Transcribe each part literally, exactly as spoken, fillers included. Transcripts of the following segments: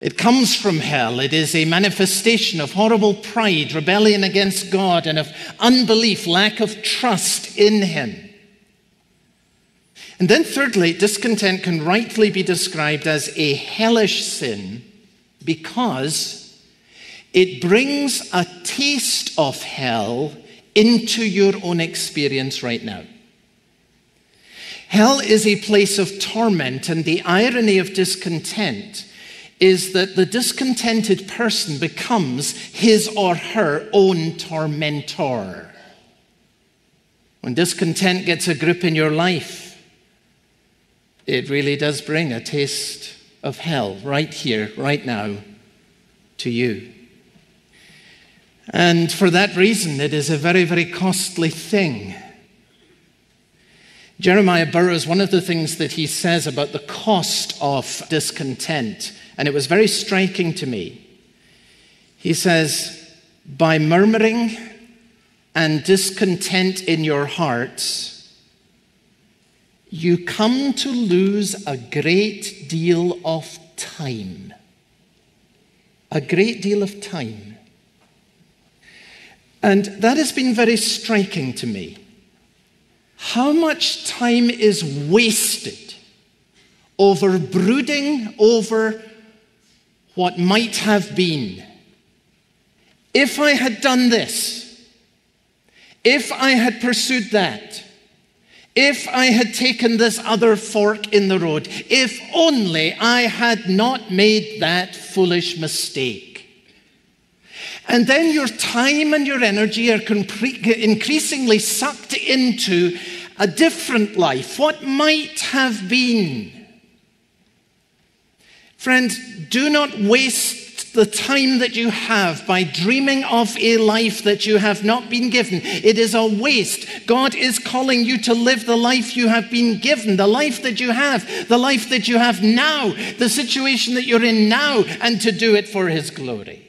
It comes from hell. It is a manifestation of horrible pride, rebellion against God, and of unbelief, lack of trust in him. And then thirdly, discontent can rightly be described as a hellish sin because it brings a taste of hell into your own experience right now. Hell is a place of torment, and the irony of discontent is that the discontented person becomes his or her own tormentor. When discontent gets a grip in your life, it really does bring a taste of hell right here, right now, to you. And for that reason, it is a very, very costly thing. Jeremiah Burroughs, one of the things that he says about the cost of discontent, and it was very striking to me. He says, by murmuring and discontent in your hearts, you come to lose a great deal of time. A great deal of time. And that has been very striking to me. How much time is wasted over brooding over what might have been. If I had done this, if I had pursued that, if I had taken this other fork in the road, if only I had not made that foolish mistake. And then your time and your energy are increasingly sucked into a different life, what might have been. Friend, do not waste the time that you have by dreaming of a life that you have not been given. It is a waste. God is calling you to live the life you have been given, the life that you have, the life that you have now, the situation that you're in now, and to do it for his glory.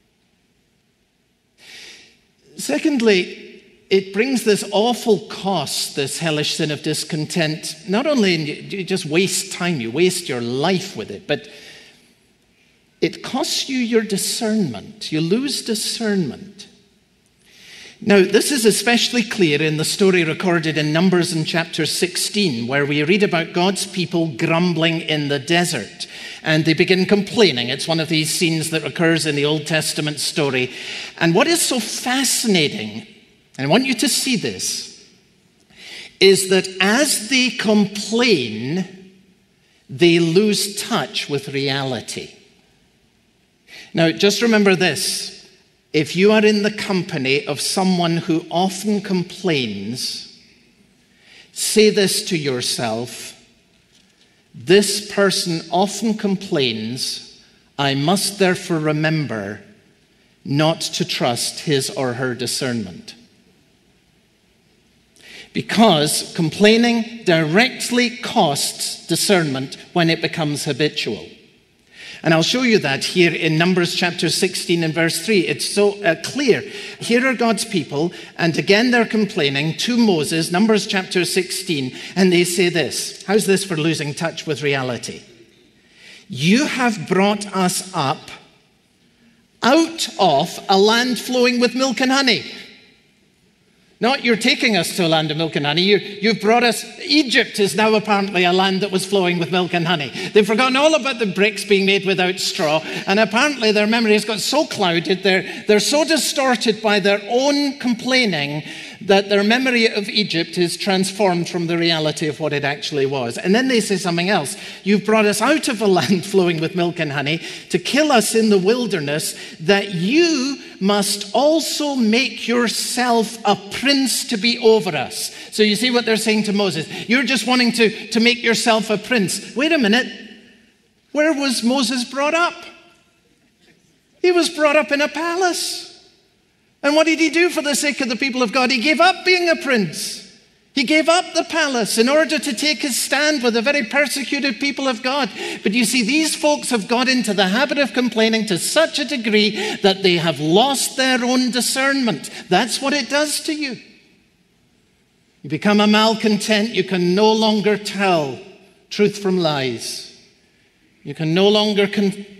Secondly, it brings this awful cost, this hellish sin of discontent. Not only do you just waste time, you waste your life with it, but it costs you your discernment. You lose discernment. Now, this is especially clear in the story recorded in Numbers in chapter sixteen, where we read about God's people grumbling in the desert. And they begin complaining. It's one of these scenes that occurs in the Old Testament story. And what is so fascinating, and I want you to see this, is that as they complain, they lose touch with reality. Now, just remember this. If you are in the company of someone who often complains, say this to yourself: this person often complains. I must therefore remember not to trust his or her discernment. Because complaining directly costs discernment when it becomes habitual. And I'll show you that here in Numbers chapter sixteen and verse three. It's so uh, clear. Here are God's people, and again they're complaining to Moses, Numbers chapter sixteen, and they say this. How's this for losing touch with reality? You have brought us up out of a land flowing with milk and honey. Not you're taking us to a land of milk and honey. You, you've brought us, Egypt is now apparently a land that was flowing with milk and honey. They've forgotten all about the bricks being made without straw. And apparently their memory has got so clouded, they're, they're so distorted by their own complaining that their memory of Egypt is transformed from the reality of what it actually was. And then they say something else. You've brought us out of a land flowing with milk and honey to kill us in the wilderness, that you must also make yourself a prince to be over us. So you see what they're saying to Moses. You're just wanting to, to make yourself a prince. Wait a minute. Where was Moses brought up? He was brought up in a palace. And what did he do for the sake of the people of God? He gave up being a prince. He gave up the palace in order to take his stand with the very persecuted people of God. But you see, these folks have got into the habit of complaining to such a degree that they have lost their own discernment. That's what it does to you. You become a malcontent. You can no longer tell truth from lies. You can no longer con-